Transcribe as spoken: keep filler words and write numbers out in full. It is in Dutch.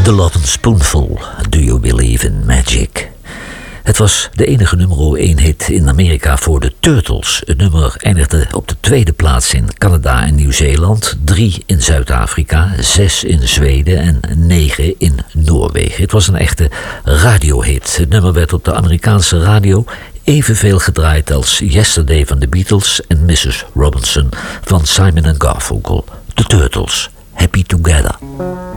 The Lovin' Spoonful, Do You Believe in Magic? Het was de enige nummer één hit in Amerika voor de Turtles. Het nummer eindigde op de tweede plaats in Canada en Nieuw-Zeeland, drie in Zuid-Afrika, zes in Zweden en negen in Noorwegen. Het was een echte radiohit. Het nummer werd op de Amerikaanse radio evenveel gedraaid als Yesterday van de Beatles en missus Robinson van Simon and Garfunkel. The Turtles, Happy Together.